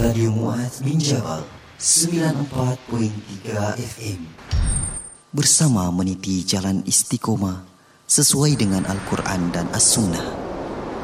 Radio Mu'adz bin Jabal 94.3 FM bersama meniti jalan istiqomah sesuai dengan Al-Quran dan As-Sunnah.